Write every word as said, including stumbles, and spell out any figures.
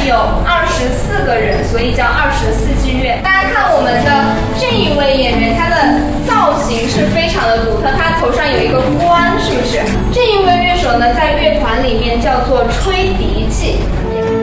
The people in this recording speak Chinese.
有二十四个人，所以叫二十四季乐。大家看我们的这一位演员，他的造型是非常的独特，他头上有一个冠，是不是？这一位乐手呢，在乐团里面叫做吹笛器。